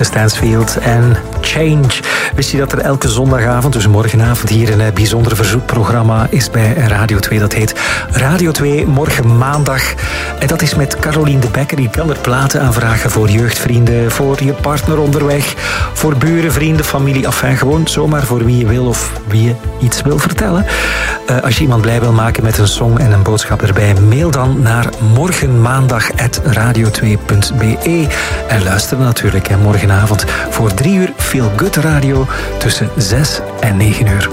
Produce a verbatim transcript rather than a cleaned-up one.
Lisa Stansfield en Change. Wist je dat er elke zondagavond, dus morgenavond, hier een bijzonder verzoekprogramma is bij Radio twee. Dat heet Radio twee Morgen Maandag. En dat is met Caroline de Bekker. Je kan er platen aanvragen voor jeugdvrienden, voor je partner onderweg, voor buren, vrienden, familie. Enfin, gewoon zomaar voor wie je wil of wie je iets wil vertellen. Uh, als je iemand blij wil maken met een song en een boodschap erbij, mail dan naar morgenmaandag at radio twee punt b e. En luister natuurlijk hè, morgenavond voor drie uur Feel Good Radio tussen zes en negen uur.